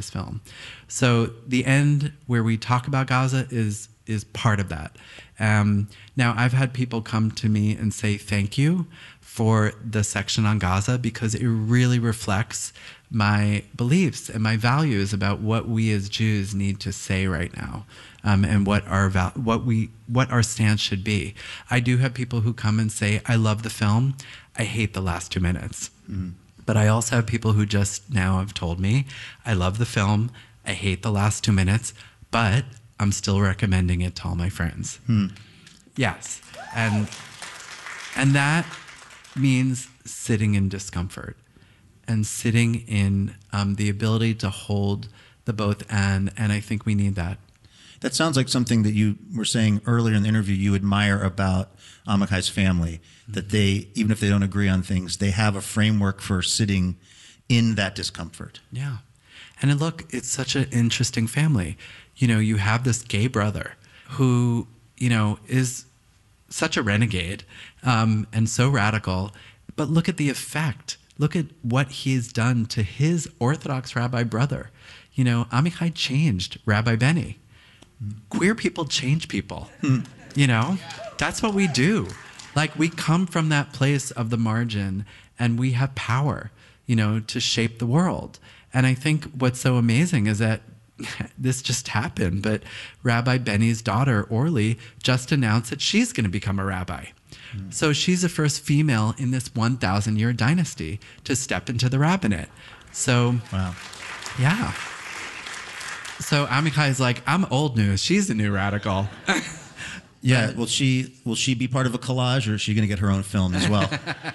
this film. So the end where we talk about Gaza is part of that. Now, I've had people come to me and say thank you for the section on Gaza because it really reflects my beliefs and my values about what we as Jews need to say right now, and what our stance should be. I do have people who come and say, I love the film, I hate the last 2 minutes. But I also have people who just now have told me, I love the film, I hate the last 2 minutes, but I'm still recommending it to all my friends. Yes. And that means sitting in discomfort and sitting in the ability to hold the both and I think we need that. That sounds like something that you were saying earlier in the interview you admire about Amichai's family, that they, even if they don't agree on things, they have a framework for sitting in that discomfort. Yeah. And look, it's such an interesting family. You know, you have this gay brother who, you know, is such a renegade and so radical, but look at the effect. Look at what he's done to his Orthodox rabbi brother. You know, Amichai changed Rabbi Benny. Queer people change people. You know, that's what we do. Like, we come from that place of the margin and we have power, you know, to shape the world. And I think what's so amazing is that this just happened, but Rabbi Benny's daughter, Orly, just announced that she's going to become a rabbi. So she's the first female in this 1,000-year dynasty to step into the rabbinate. So, wow. Yeah. So Amichai's like, I'm old news. She's the new radical. Yeah. Will she be part of a collage, or is she going to get her own film as well?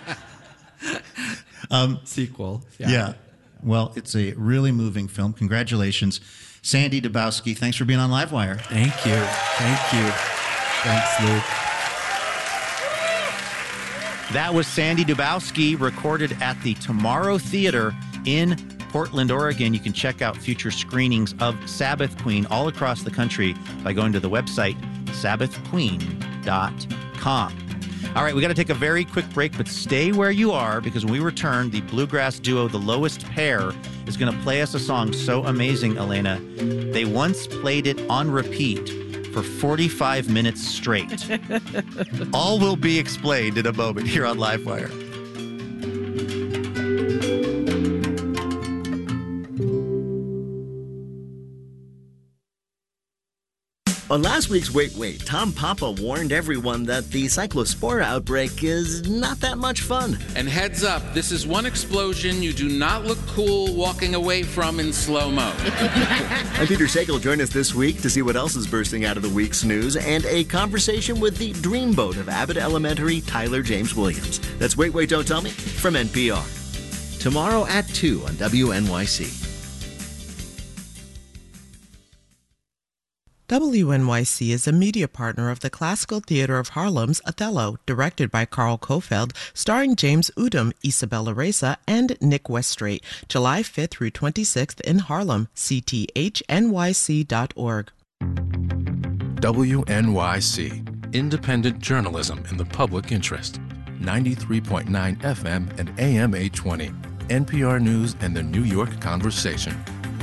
Sequel. Yeah. Well, it's a really moving film. Congratulations. Sandy Dubowski, thanks for being on Livewire. Thank you. Thank you. Thanks, Luke. That was Sandy Dubowski, recorded at the Tomorrow Theater in Portland, Oregon. You can check out future screenings of Sabbath Queen all across the country by going to the website sabbathqueen.com. All right, we got to take a very quick break, but stay where you are, because when we return, the bluegrass duo The Lowest Pair is going to play us a song so amazing, Elena. They once played it on repeat for 45 minutes straight. All will be explained in a moment here on Livewire. On last week's Wait, Tom Papa warned everyone that the cyclospora outbreak is not that much fun. And heads up, this is one explosion you do not look cool walking away from in slow-mo. I'm Peter Sagal. Join us this week to see what else is bursting out of the week's news and a conversation with the dreamboat of Abbott Elementary, Tyler James Williams. That's Wait, Don't Tell Me from NPR. Tomorrow at 2 on WNYC. WNYC is a media partner of the Classical Theater of Harlem's Othello, directed by Carl Kofeld, starring James Udom, Isabella Reza, and Nick Westrate, July 5th through 26th in Harlem, cthnyc.org. WNYC, independent journalism in the public interest. 93.9 FM and AM 820, NPR News and the New York Conversation.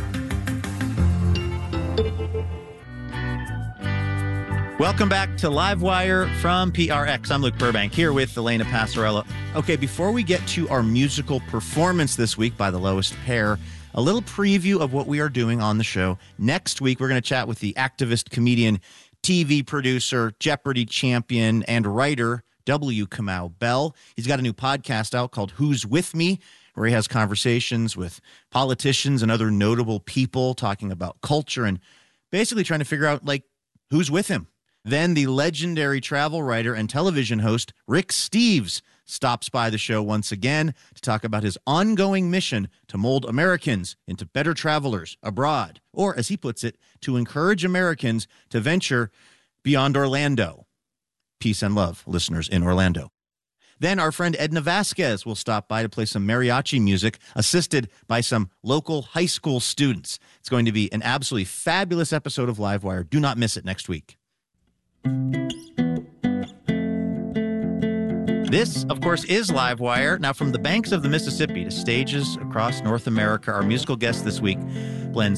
Welcome back to Livewire from PRX. I'm Luke Burbank here with Elena Passarello. Okay, before we get to our musical performance this week by The Lowest Pair, a little preview of what we are doing on the show. Next week, we're going to chat with the activist, comedian, TV producer, Jeopardy champion, and writer, W. Kamau Bell. He's got a new podcast out called Who's With Me, where he has conversations with politicians and other notable people talking about culture and basically trying to figure out, like, who's with him. Then the legendary travel writer and television host Rick Steves stops by the show once again to talk about his ongoing mission to mold Americans into better travelers abroad, or, as he puts it, to encourage Americans to venture beyond Orlando. Peace and love, listeners in Orlando. Then our friend Edna Vasquez will stop by to play some mariachi music, assisted by some local high school students. It's going to be an absolutely fabulous episode of Livewire. Do not miss it next week. This, of course, is Livewire. Now, from the banks of the Mississippi to stages across North America, our musical guest this week blends